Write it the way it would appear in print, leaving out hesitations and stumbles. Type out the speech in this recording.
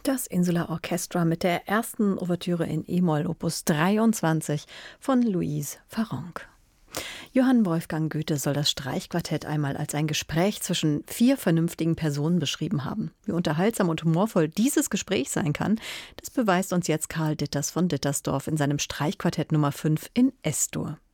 Das Insula Orchestra mit der ersten Ouvertüre in E-Moll Opus 23 von Louise Farrenc. Johann Wolfgang Goethe soll das Streichquartett einmal als ein Gespräch zwischen 4 vernünftigen Personen beschrieben haben. Wie unterhaltsam und humorvoll dieses Gespräch sein kann, das beweist uns jetzt Karl Ditters von Dittersdorf in seinem Streichquartett Nummer 5 in S-Dur.